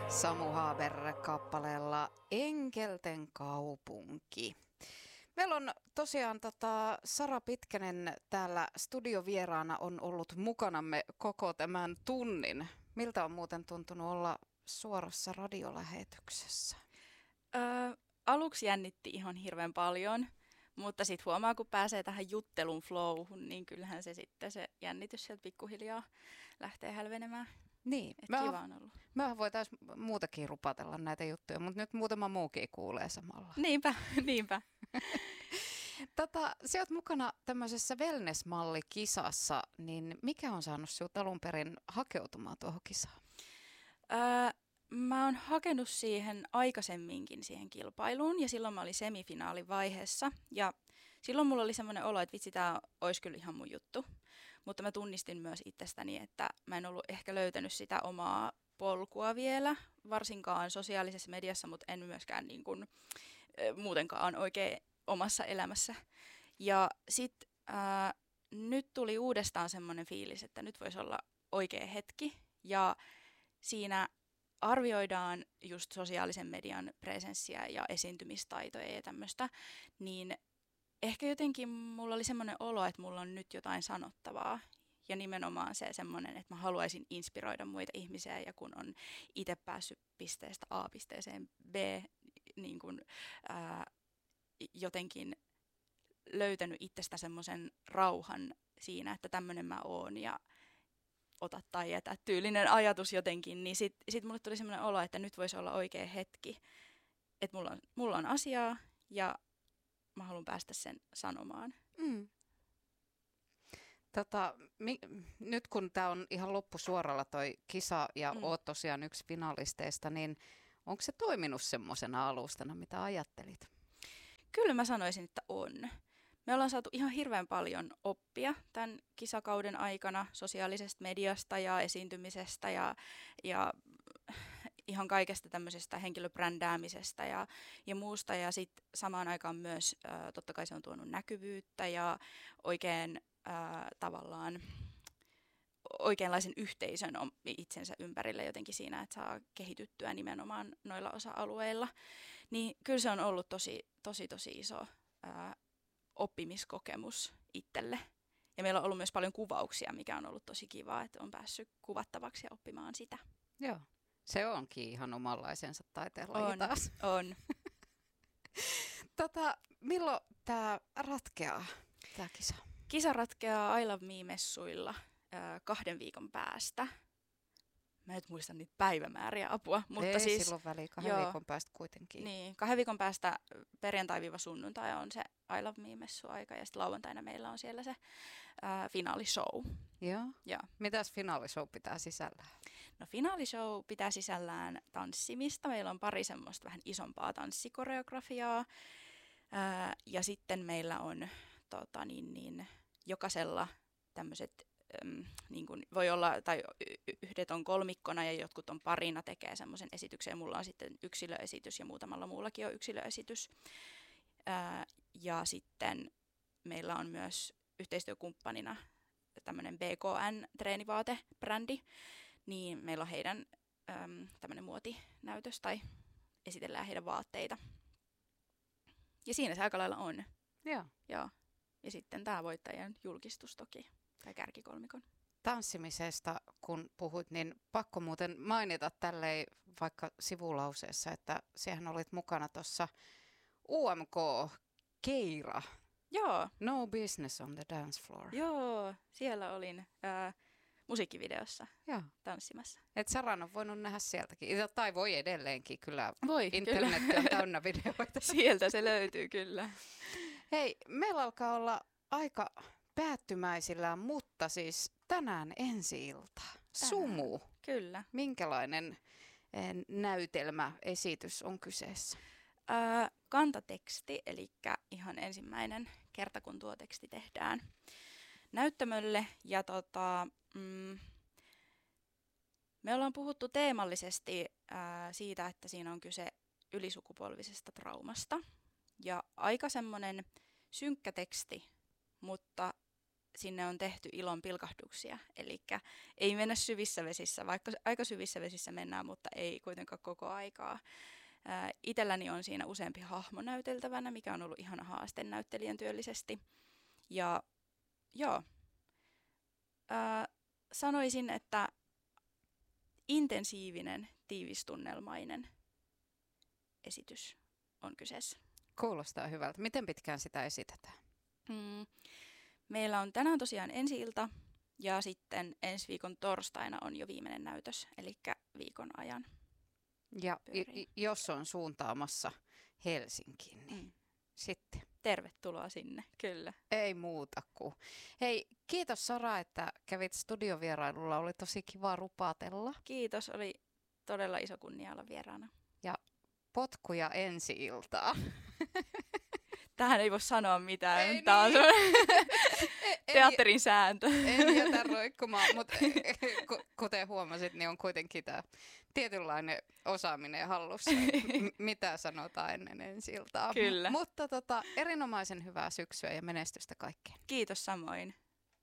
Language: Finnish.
Samu Haber kappaleella Enkelten kaupunki. Meillä on tosiaan Sara Pitkänen täällä studiovieraana on ollut mukanamme koko tämän tunnin. Miltä on muuten tuntunut olla suorassa radiolähetyksessä? Aluksi jännitti ihan hirveän paljon, mutta sitten huomaa, kun pääsee tähän juttelun flowhun, niin kyllähän se sitten se jännitys sieltä pikkuhiljaa lähtee hälvenemään. Niin, Kiva on ollut. Mehän voitaisiin muutakin rupatella näitä juttuja, mutta nyt muutama muukin kuulee samalla. Niinpä. Sä oot mukana tämmöisessä wellness-mallikisassa, niin mikä on saanut sinut alun perin hakeutumaan tuohon kisaan? Mä oon hakenut siihen aikaisemminkin siihen kilpailuun ja silloin mä olin semifinaalivaiheessa ja silloin mulla oli semmoinen olo, että vitsi, tää olisi kyllä ihan mun juttu, mutta mä tunnistin myös itsestäni, että mä en ollut ehkä löytänyt sitä omaa polkua vielä, varsinkaan sosiaalisessa mediassa, mutta en myöskään niin kuin, muutenkaan oikein omassa elämässä. Ja sitten nyt tuli uudestaan semmoinen fiilis, että nyt voisi olla oikea hetki ja siinä arvioidaan just sosiaalisen median presenssiä ja esiintymistaitoja ja tämmöistä, niin ehkä jotenkin mulla oli semmoinen olo, että mulla on nyt jotain sanottavaa. Ja nimenomaan se semmoinen, että mä haluaisin inspiroida muita ihmisiä ja kun on itse päässyt pisteestä A pisteeseen B, niin kun, jotenkin löytänyt itsestä semmoisen rauhan siinä, että tämmöinen mä oon ja ota tai jätä tyylinen ajatus jotenkin, niin sit mulle tuli semmoinen olo, että nyt voisi olla oikea hetki, että mulla on asiaa ja mä haluan päästä sen sanomaan. Nyt kun tämä on ihan loppusuoralla toi kisa ja oot tosiaan yksi finalisteista, niin onko se toiminut semmoisena alustana, mitä ajattelit? Kyllä mä sanoisin, että on. Me ollaan saatu ihan hirveän paljon oppia tämän kisakauden aikana sosiaalisesta mediasta ja esiintymisestä ja ihan kaikesta tämmöisestä henkilöbrändäämisestä ja muusta. Ja sitten samaan aikaan myös totta kai se on tuonut näkyvyyttä ja oikein tavallaan oikeanlaisen yhteisön itsensä ympärille jotenkin siinä, että saa kehityttyä nimenomaan noilla osa-alueilla. Niin kyllä se on ollut tosi iso oppimiskokemus itselle. Ja meillä on ollut myös paljon kuvauksia, mikä on ollut tosi kivaa, että on päässyt kuvattavaksi ja oppimaan sitä. Joo, se onkin ihan omanlaisensa taiteenlaji taas. On. Milloin tämä ratkeaa, tämä kisa? Kisa ratkeaa I Love Me-messuilla 2 viikon päästä. Mä en muista niitä päivämääriä apua. Mutta ei siis, silloin väliin 2 viikon päästä kuitenkin. Niin, 2 viikon päästä perjantai-sunnuntai on se I Love Me-messuaika ja sitten lauantaina meillä on siellä se finaalishow. Joo. Mitäs finaalishow pitää sisällään? No finaalishow pitää sisällään tanssimista. Meillä on pari semmoista vähän isompaa tanssikoreografiaa. Ja sitten meillä on jokaisella tämmöiset niin kuin voi olla, tai yhdet on kolmikkona ja jotkut on parina tekee semmoisen esityksen. Mulla on sitten yksilöesitys ja muutamalla muullakin on yksilöesitys. Ja sitten meillä on myös yhteistyökumppanina tämmöinen BKN-treenivaatebränди. Niin meillä on heidän tämmöinen muotinäytös tai esitellään heidän vaatteita. Ja siinä se aika lailla on. Joo. Ja sitten tämä voittajan julkistus toki. Tai kärkikolmikon. Tanssimisesta kun puhuit, niin pakko muuten mainita tälleen vaikka sivulauseessa, että sehän olit mukana tuossa UMK-keira. Joo. No business on the dance floor. Joo, siellä olin musiikkivideossa tanssimassa. Et Saran on voinut nähdä sieltäkin, tai voi edelleenkin kyllä. Voi, internet kyllä. on täynnä videoita. Sieltä se löytyy kyllä. Hei, meillä alkaa olla aika päättymäisillään, mutta siis tänään ensi-ilta. Sumu. Kyllä. Minkälainen näytelmäesitys on kyseessä? Kantateksti, eli ihan ensimmäinen kerta, kun tuo teksti tehdään näyttämölle. Ja me ollaan puhuttu teemallisesti siitä, että siinä on kyse ylisukupolvisesta traumasta. Ja aika semmoinen synkkä teksti, mutta sinne on tehty ilon pilkahduksia. Eli ei mennä syvissä vesissä, vaikka aika syvissä vesissä mennään, mutta ei kuitenkaan koko aikaa. Itselläni on siinä useampi hahmo näyteltävänä, mikä on ollut ihana haaste näyttelijän työllisesti. Ja joo, sanoisin, että intensiivinen, tiivistunnelmainen esitys on kyseessä. Kuulostaa hyvältä. Miten pitkään sitä esitetään? Meillä on tänään tosiaan ensi-ilta ja sitten ensi viikon torstaina on jo viimeinen näytös, eli viikon ajan. Ja jos on suuntaamassa Helsinkiin, niin sitten. Tervetuloa sinne, kyllä. Ei muuta kuin. Hei, kiitos Sara, että kävit studiovierailulla. Oli tosi kiva rupaatella. Kiitos, oli todella iso kunnia olla vieraana. Ja potkuja ensi-iltaa. Tähän ei voi sanoa mitään. Ei Tämä on teatterin sääntö. En jätä roikkumaan, mutta kuten huomasit, niin on kuitenkin tämä tietynlainen osaaminen hallussa, mitä sanotaan ennen ensi-iltaa. Kyllä. Mutta erinomaisen hyvää syksyä ja menestystä kaikkeen. Kiitos samoin.